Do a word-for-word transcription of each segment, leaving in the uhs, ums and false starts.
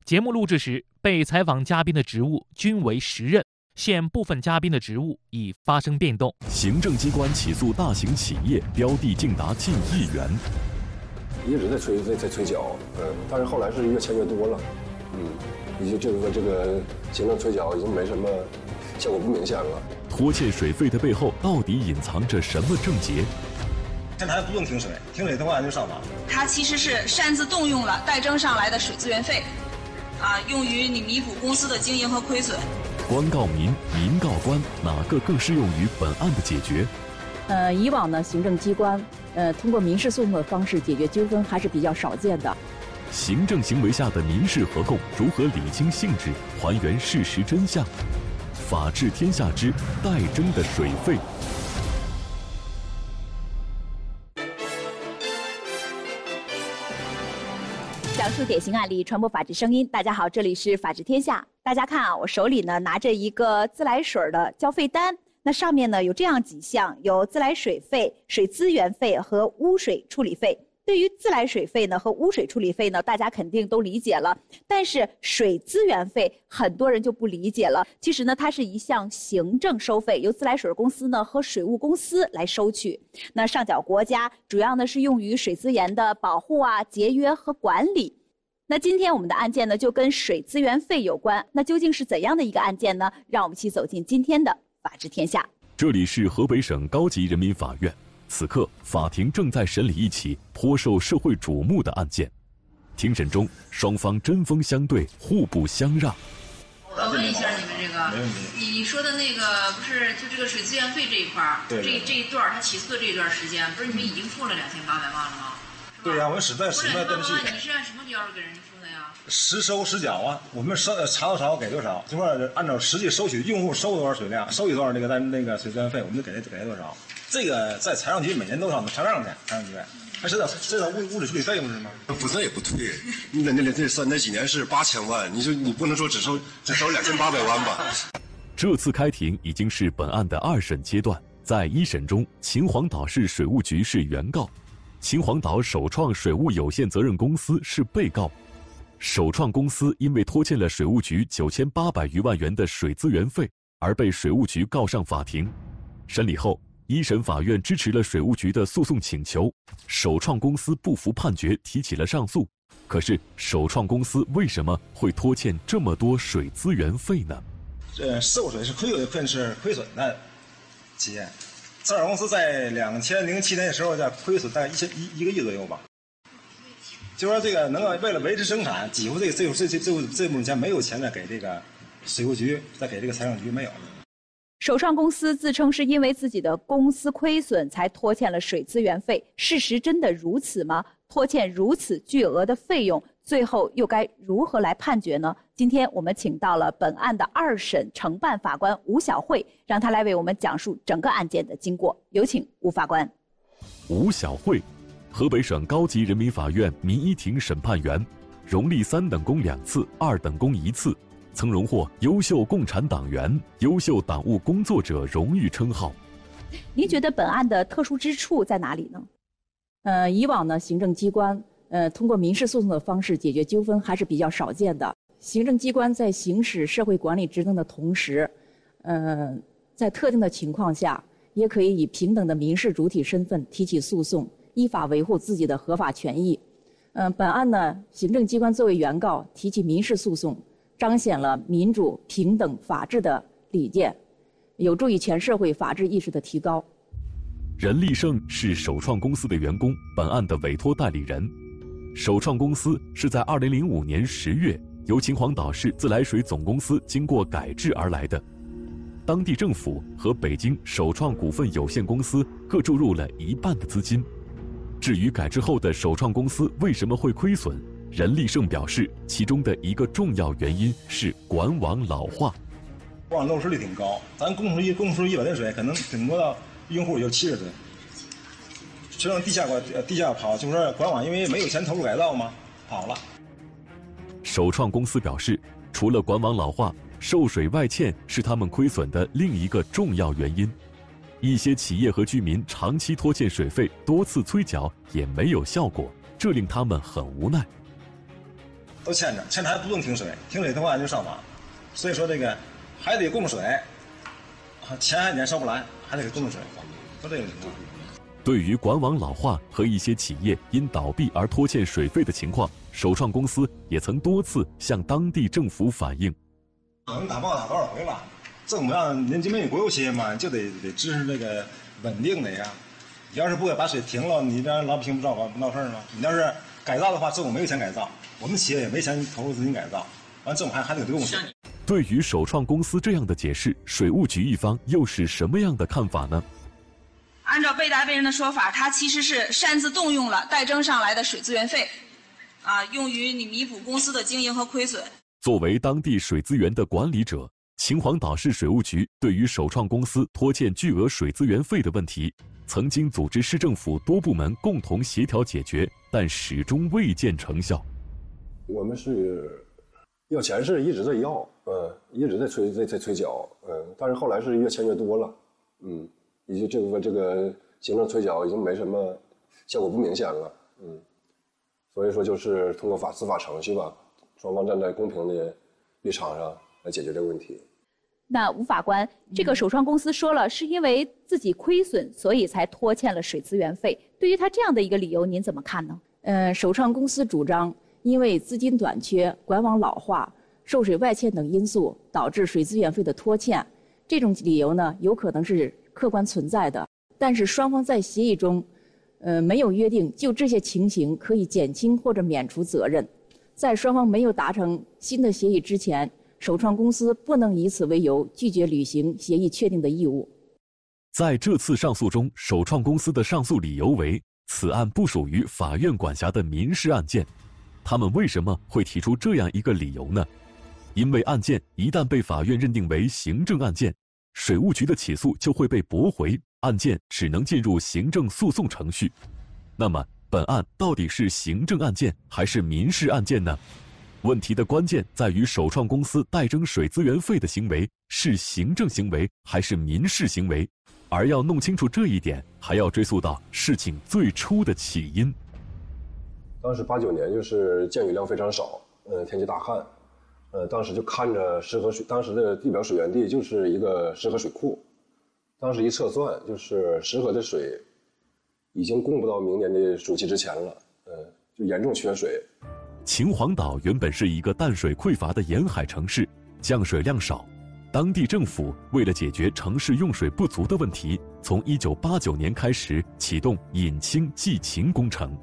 节目录制时，被采访嘉宾的职务均为时任，现部分嘉宾的职务已发生变动。 行政机关起诉大型企业，标的竟达近亿元。 一直在催在在催缴，嗯，但是后来是越签越多了，嗯，已经就是说这个行政催缴已经没什么效果，不明显了。 拖欠水费的背后到底隐藏着什么症结？ 现在还不用停水，停水的话就上网。 它其实是擅自动用了代征上来的水资源费，啊，用于你弥补公司的经营和亏损。 官告民，民告官，哪个更适用于本案的解决？ 呃，以往呢，行政机关呃通过民事诉讼的方式解决纠纷还是比较少见的。 行政行为下的民事合共如何理清性质，还原事实真相？法治天下之代征的水费。 讲述典型案例，传播法治声音。大家好，这里是法治天下。大家看啊，我手里呢拿着一个自来水的交费单，那上面呢有这样几项，有自来水费、水资源费和污水处理费。对于自来水费呢和污水处理费呢，大家肯定都理解了，但是水资源费很多人就不理解了。其实呢，它是一项行政收费，由自来水公司呢和水务公司来收取。那上缴国家，主要呢是用于水资源的保护啊、节约和管理。那今天我们的案件呢就跟水资源费有关，那究竟是怎样的一个案件呢？让我们一起走进今天的法治天下。 这里是河北省高级人民法院。此刻，法庭正在审理一起颇受社会瞩目的案件。庭审中，双方针锋相对，互不相让。 我问一下你们这个， 没问题。 你说的那个不是就这个水资源费这一块儿，这这一段他起诉的这一段时间，不是你们已经付了两千八百万了吗？ 对呀、啊，我们实在实在对不起。 你是按什么标准给人付的呀？ 实收实缴啊，我们收查多少给多少，就说按照实际收取用户收多少水量，收取多少那个咱那个水资源费，我们就给他给他多少。这个在财政局每年都上查账去，财政局还知道知道物物质处理费用是吗？ 不这也不对，你那那这算那几年是八千万，你说你不能说只收只收两千八百万吧？ 这次开庭已经是本案的二审阶段，在一审中，秦皇岛市水务局是原告，秦皇岛首创水务有限责任公司是被告。首创公司因为拖欠了水务局九千八百余万元的水资源费，而被水务局告上法庭。审理后，一审法院支持了水务局的诉讼请求，首创公司不服判决，提起了上诉。可是，首创公司为什么会拖欠这么多水资源费呢？ 呃，受水是亏损，亏是亏损的企业。这家公司在两千零七年的时候，在亏损大概一千一一个亿左右吧。就说这个能够为了维持生产，几乎这这这这这这部分钱没有钱再给这个水务局，再给这个财政局没有。 首创公司自称是因为自己的公司亏损才拖欠了水资源费，事实真的如此吗？拖欠如此巨额的费用，最后又该如何来判决呢？今天我们请到了本案的二审承办法官吴晓慧，让他来为我们讲述整个案件的经过。有请吴法官。 吴晓慧，河北省高级人民法院民一庭审判员，荣立三等功两次，二等功一次。曾荣获优秀共产党员、优秀党务工作者荣誉称号。 您觉得本案的特殊之处在哪里呢？呃，以往呢，行政机关呃通过民事诉讼的方式解决纠纷还是比较少见的。行政机关在行使社会管理职能的同时，呃，在特定的情况下，也可以以平等的民事主体身份提起诉讼，依法维护自己的合法权益。嗯、呃，本案呢，行政机关作为原告提起民事诉讼，彰显了民主、平等、法治的理念，有助于全社会法治意识的提高。 任立胜是首创公司的员工，本案的委托代理人。首创公司是在二零零五年十月由秦皇岛市自来水总公司经过改制而来的，当地政府和北京首创股份有限公司各注入了一半的资金。至于改制后的首创公司为什么会亏损，任立胜表示，其中的一个重要原因是管网老化。 管网漏水率挺高，咱供出一供出一百吨水，可能顶多到用户就七十吨，全往地下管地下跑，就是说管网因为没有钱投入改造嘛，跑了。 首创公司表示，除了管网老化，受水外欠是他们亏损的另一个重要原因。一些企业和居民长期拖欠水费，多次催缴也没有效果，这令他们很无奈。 都欠着，欠着还不能停水，停水的话就上网。所以说这个还得供水，钱还年收不来，还得给供水，就这个情况。 对于管网老化和一些企业因倒闭而拖欠水费的情况，首创公司也曾多次向当地政府反映。 我们打报打多少回了？政府让您这边国有企业嘛，就得得支持这个稳定的呀。你要是不给把水停了，你让老百姓不知道不闹事儿吗？你要是改造的话，政府没有钱改造，我们企业也没钱投入资金改造，完政府还还得给供水。 对于首创公司这样的解释，水务局一方又是什么样的看法呢？ 按照被答辩人的说法，他其实是擅自动用了代征上来的水资源费，啊，用于你弥补公司的经营和亏损。 作为当地水资源的管理者，秦皇岛市水务局对于首创公司拖欠巨额水资源费的问题，曾经组织市政府多部门共同协调解决，但始终未见成效。 我们是要钱是一直在要，嗯，一直在催在在催缴，嗯，但是后来是越欠越多了，嗯。已经这个这个行政催缴已经没什么效果不明显了，嗯，所以说就是通过法司法程序吧，双方站在公平的立场上来解决这个问题。 那吴法官，这个首创公司说了，是因为自己亏损，所以才拖欠了水资源费。对于他这样的一个理由，您怎么看呢？ 呃，首创公司主张，因为资金短缺、管网老化、受水外欠等因素，导致水资源费的拖欠。这种理由呢，有可能是客观存在的，但是双方在协议中，呃，没有约定就这些情形可以减轻或者免除责任。在双方没有达成新的协议之前，首创公司不能以此为由拒绝履行协议确定的义务。 在这次上诉中，首创公司的上诉理由为此案不属于法院管辖的民事案件。他们为什么会提出这样一个理由呢？因为案件一旦被法院认定为行政案件，水务局的起诉就会被驳回，案件只能进入行政诉讼程序。那么，本案到底是行政案件还是民事案件呢？问题的关键在于首创公司代征水资源费的行为是行政行为还是民事行为，而要弄清楚这一点，还要追溯到事情最初的起因。 当时八九年就是降雨量非常少，呃，天气大旱。呃，当时就看着石河水，当时的地表水源地就是一个石河水库，当时一测算，就是石河的水已经供不到明年的暑期之前了，呃，就严重缺水。 秦皇岛原本是一个淡水匮乏的沿海城市，降水量少，当地政府为了解决城市用水不足的问题，从一九八九年开始启动引清济秦工程。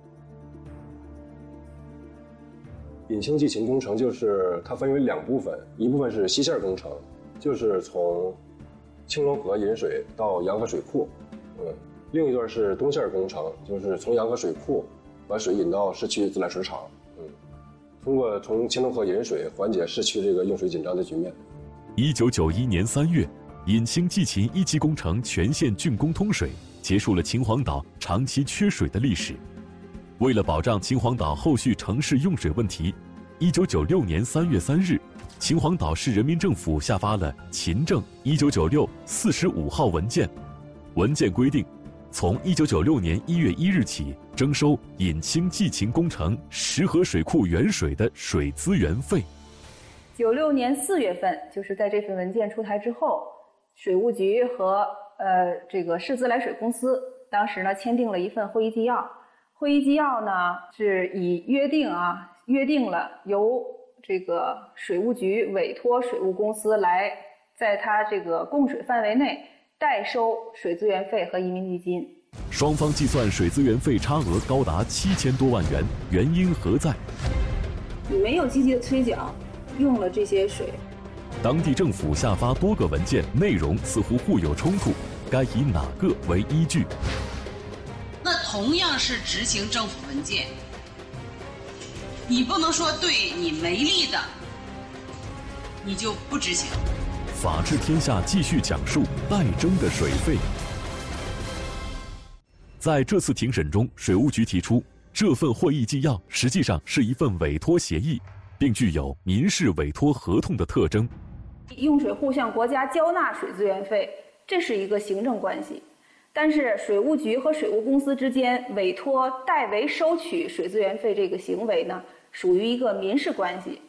引清济秦工程就是它分为两部分，一部分是西线工程，就是从青龙河引水到洋河水库，嗯，另一段是东线工程，就是从洋河水库把水引到市区自来水厂，嗯，通过从青龙河引水缓解市区这个用水紧张的局面。 一九九一年三月，引清济秦一期工程全线竣工通水，结束了秦皇岛长期缺水的历史。为了保障秦皇岛后续城市用水问题，一九九六年三月三日，秦皇岛市人民政府下发了《秦政一九九六四十五号文件》。文件规定，从一九九六年一月一日起征收引清济秦工程石河水库原水的水资源费。 九六年四月份，就是在这份文件出台之后，水务局和呃这个市自来水公司当时呢签订了一份会议纪要。会议纪要呢是以约定啊约定了由这个水务局委托水务公司来在它这个供水范围内代收水资源费和移民基金。 双方计算水资源费差额高达七千多万元，原因何在？ 你没有积极的催缴，用了这些水。 当地政府下发多个文件，内容似乎互有冲突，该以哪个为依据？ 那同样是执行政府文件，你不能说对你没利的，你就不执行。 法治天下继续讲述代征的水费。在这次庭审中，水务局提出，这份会议纪要实际上是一份委托协议，并具有民事委托合同的特征。 用水户向国家交纳水资源费，这是一个行政关系。但是水务局和水务公司之间委托代为收取水资源费这个行为呢， 属于一个民事关系。